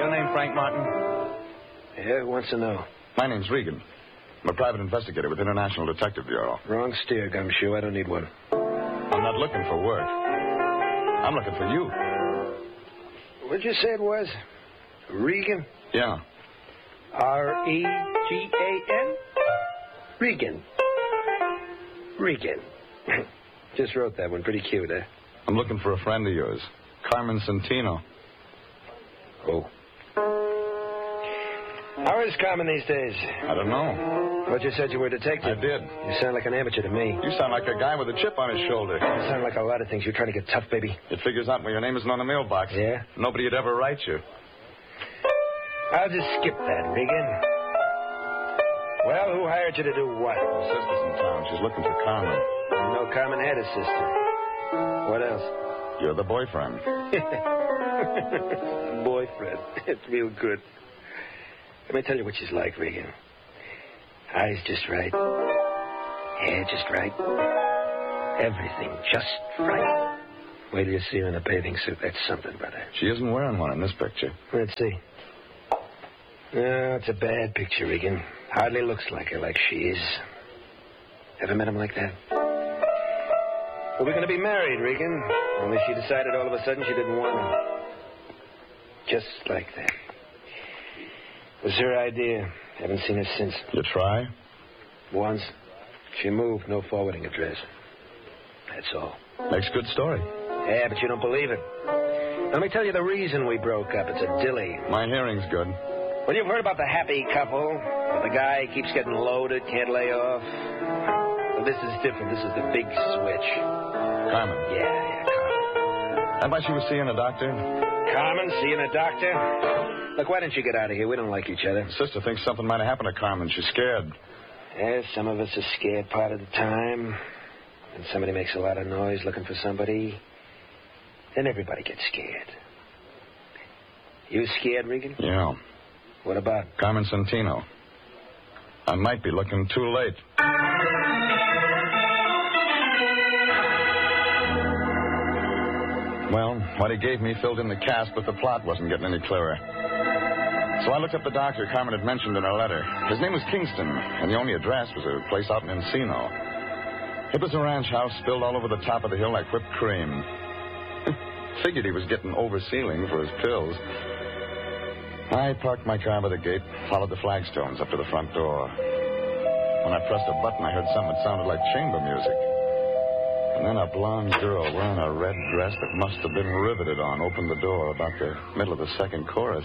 the name Frank Martin? Yeah, who wants to know? My name's Regan. I'm a private investigator with International Detective Bureau. Wrong steer, Gumshoe. I don't need one. I'm not looking for work. I'm looking for you. What'd you say it was? Regan? Yeah. R-E-G-A-N? Regan. Regan. Just wrote that one. Pretty cute, eh? I'm looking for a friend of yours, Carmen Santino. Oh. How is Carmen these days? I don't know. But you said you were a detective. I did. You sound like an amateur to me. You sound like a guy with a chip on his shoulder. You sound like a lot of things. You're trying to get tough, baby. It figures out when your name isn't on the mailbox. Yeah? Nobody would ever write you. I'll just skip that, Regan. Well, who hired you to do what? My sister's in town. She's looking for Carmen. I know Carmen had a sister. What else? You're the boyfriend. Boyfriend. It's real good. Let me tell you what she's like, Regan. Eyes just right. Hair just right. Everything just right. Wait till you see her in a bathing suit. That's something, brother. She isn't wearing one in this picture. Let's see. No, it's a bad picture, Regan. Hardly looks like her, like she is. Ever met him like that? Well, we're going to be married, Regan. Only she decided all of a sudden she didn't want him. Just like that. It was her idea. Haven't seen her since. You try? Once. She moved. No forwarding address. That's all. Makes good story. Yeah, but you don't believe it. Let me tell you the reason we broke up. It's a dilly. My hearing's good. Well, you've heard about the happy couple. But the guy keeps getting loaded, can't lay off. Well, this is different. This is the big switch. Carmen. Yeah, Carmen. How about she was seeing a doctor? Carmen, seeing a doctor? Look, why don't you get out of here? We don't like each other. Sister thinks something might have happened to Carmen. She's scared. Yeah, some of us are scared part of the time. When somebody makes a lot of noise looking for somebody, then everybody gets scared. You scared, Regan? Yeah. What about? Carmen Santino. I might be looking too late. Well, what he gave me filled in the cast, but the plot wasn't getting any clearer. So I looked up the doctor Carmen had mentioned in her letter. His name was Kingston, and the only address was a place out in Encino. It was a ranch house built all over the top of the hill like whipped cream. Figured he was getting oversealing for his pills. I parked my car by the gate, followed the flagstones up to the front door. When I pressed a button, I heard something that sounded like chamber music. And then a blonde girl wearing a red dress that must have been riveted on opened the door about the middle of the second chorus.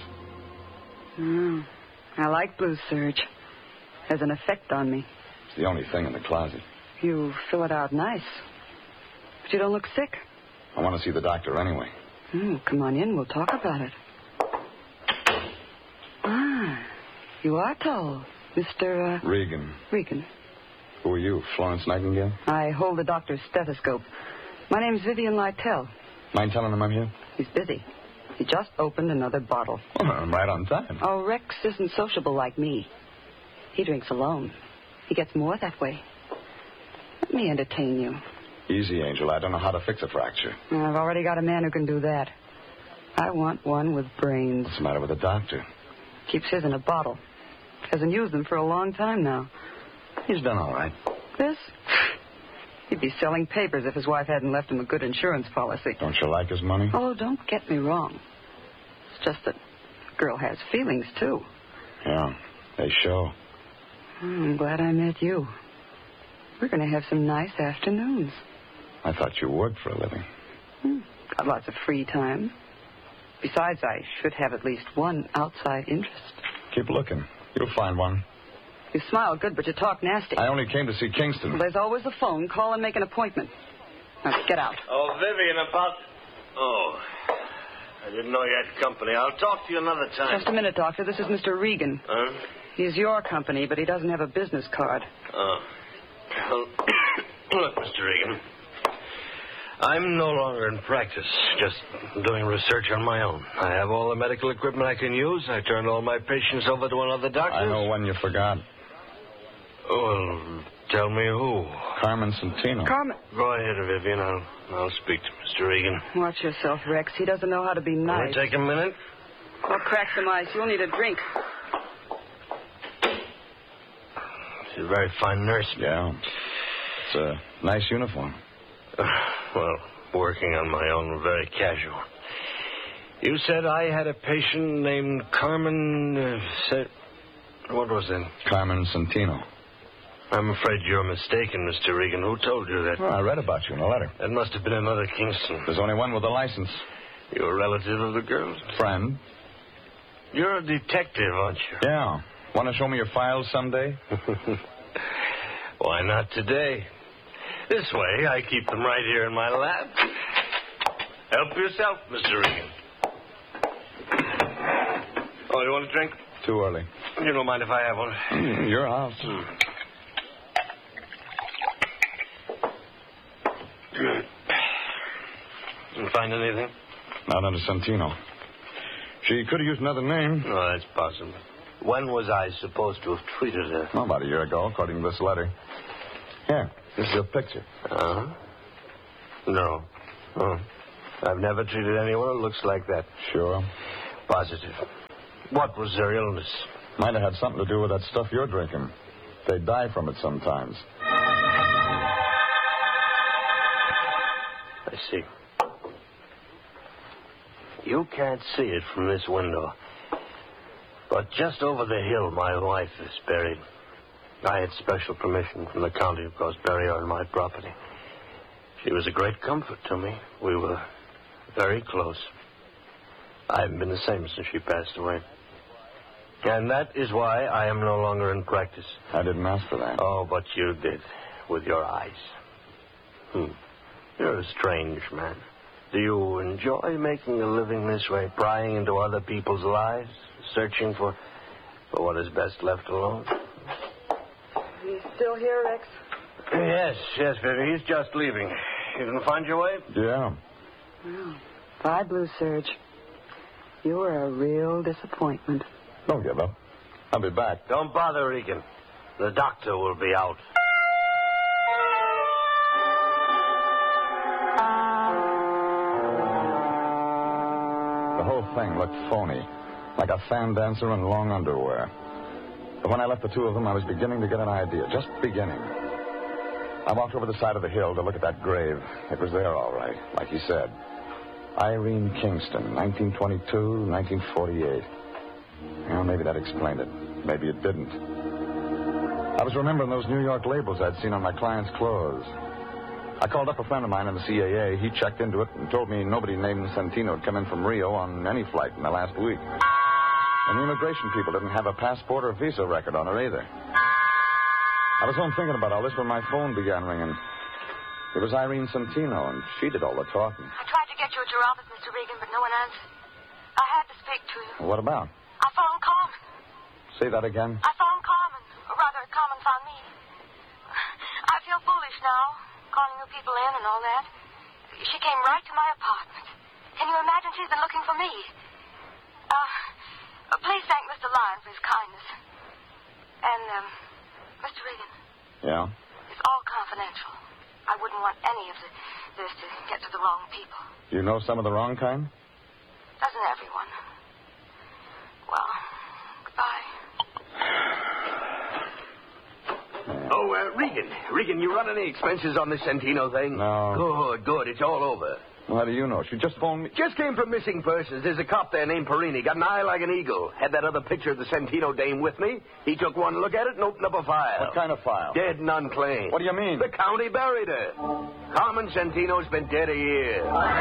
I like Blue Serge. Has an effect on me. It's the only thing in the closet. You fill it out nice. But you don't look sick. I want to see the doctor anyway. Come on in. We'll talk about it. You are tall, Mr. Regan. Regan. Who are you, Florence Nightingale? I hold the doctor's stethoscope. My name's Vivian Lytell. Mind telling him I'm here? He's busy. He just opened another bottle. Well, I'm right on time. Oh, Rex isn't sociable like me. He drinks alone. He gets more that way. Let me entertain you. Easy, Angel. I don't know how to fix a fracture. I've already got a man who can do that. I want one with brains. What's the matter with the doctor? Keeps his in a bottle. Hasn't used them for a long time now. He's done all right. This? He'd be selling papers if his wife hadn't left him a good insurance policy. Don't you like his money? Oh, don't get me wrong. It's just that the girl has feelings, too. Yeah, they show. I'm glad I met you. We're going to have some nice afternoons. I thought you worked for a living. Got lots of free time. Besides, I should have at least one outside interest. Keep looking. You'll find one. You smile good, but you talk nasty. I only came to see Kingston. Well, there's always a phone. Call and make an appointment. Now, get out. Oh, Vivian, about... Oh, I didn't know you had company. I'll talk to you another time. Just a minute, Doctor. This is Mr. Regan. Huh? He's your company, but he doesn't have a business card. Oh. Well, look, Mr. Regan, I'm no longer in practice, just doing research on my own. I have all the medical equipment I can use. I turned all my patients over to one of the doctors. I know one you forgot. Well, tell me who. Carmen Santino. Carmen. Go ahead, Vivian. I'll speak to Mr. Regan. Watch yourself, Rex. He doesn't know how to be nice. Will it take a minute? Or crack some ice. You'll need a drink. She's a very fine nurse. Yeah. It's a nice uniform. Well, working on my own, very casual. You said I had a patient named Carmen... What was it? Carmen Santino. I'm afraid you're mistaken, Mr. Regan. Who told you that? Well, I read about you in a letter. That must have been another Kingston. There's only one with a license. You're a relative of the girl's? Friend. You're a detective, aren't you? Yeah. Want to show me your files someday? Why not today? This way, I keep them right here in my lab. Help yourself, Mr. Regan. Oh, you want a drink? Too early. You don't mind if I have one? Your house. Didn't find anything? Not under Santino. She could have used another name. No, that's possible. When was I supposed to have treated her? Well, about a year ago, according to this letter. Here, this is a picture. Uh-huh. No. Oh. I've never treated anyone who looks like that. Sure. Positive. What was their illness? Might have had something to do with that stuff you're drinking. They die from it sometimes. I see. You can't see it from this window. But just over the hill, my wife is buried. I had special permission from the county, of course, bury her on my property. She was a great comfort to me. We were very close. I haven't been the same since she passed away. And that is why I am no longer in practice. I didn't ask for that. Oh, but you did, with your eyes. You're a strange man. Do you enjoy making a living this way, prying into other people's lives, searching for what is best left alone? You still here, Rex? Yes, baby. He's just leaving. You didn't find your way? Yeah. Well, bye, Blue Surge. You were a real disappointment. Don't give up. I'll be back. Don't bother, Regan. The doctor will be out. The whole thing looked phony, like a fan dancer in long underwear. But when I left the two of them, I was beginning to get an idea, just beginning. I walked over the side of the hill to look at that grave. It was there, all right, like he said. Irene Kingston, 1922, 1948. Well, maybe that explained it. Maybe it didn't. I was remembering those New York labels I'd seen on my client's clothes. I called up a friend of mine in the CAA. He checked into it and told me nobody named Santino had come in from Rio on any flight in the last week. And the immigration people didn't have a passport or visa record on her either. I was home thinking about all this when my phone began ringing. It was Irene Santino, and she did all the talking. I tried to get you at your office, Mr. Regan, but no one answered. I had to speak to you. What about? I found Carmen. Say that again. I found Carmen. Or rather, Carmen found me. I feel foolish now, calling new people in and all that. She came right to my apartment. Can you imagine she's been looking for me? Please thank Mr. Lyon for his kindness. And, Mr. Regan. Yeah? It's all confidential. I wouldn't want any of this to get to the wrong people. You know some of the wrong kind? Doesn't everyone? Well, goodbye. Oh, Regan, you run any expenses on this Santino thing? No. Good. It's all over. Well, how do you know? She just phoned me. Just came from missing persons. There's a cop there named Perini. Got an eye like an eagle. Had that other picture of the Santino dame with me. He took one look at it and opened up a file. What kind of file? Dead and unclaimed. What do you mean? The county buried her. Carmen Santino's been dead a year.